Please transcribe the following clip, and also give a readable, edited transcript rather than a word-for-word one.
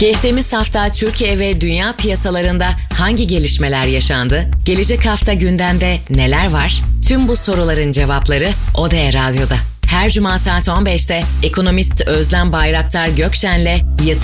Geçtiğimiz hafta Türkiye ve dünya piyasalarında hangi gelişmeler yaşandı? Gelecek hafta gündemde neler var? Tüm bu soruların cevapları ODE Radyo'da. Her cuma saat 15'te ekonomist Özlem Bayraktar Gökşen'le